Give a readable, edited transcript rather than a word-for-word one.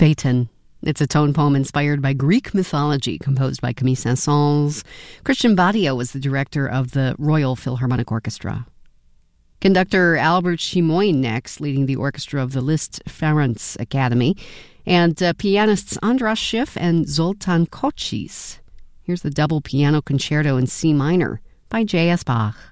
Phaeton. It's a tone poem inspired by Greek mythology, composed by Camille Saint-Saëns. Christian Badio was the director of the Royal Philharmonic Orchestra. Conductor Albert Chimoine next, leading the orchestra of the Liszt Ferenc Academy, and pianists Andras Schiff and Zoltan Kocsis. Here's the double piano concerto in C minor by J.S. Bach.